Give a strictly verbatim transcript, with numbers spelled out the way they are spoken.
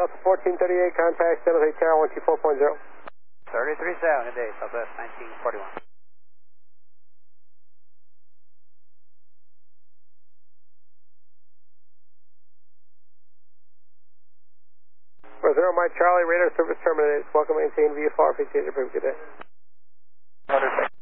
Delta fourteen thirty-eight, contact San Jose Tower one two four point zero. thirty-three seven today, Southwest nineteen forty-one. For zero Mike Charlie, radar service terminated. Welcome, maintain V F R, P T, have a good day.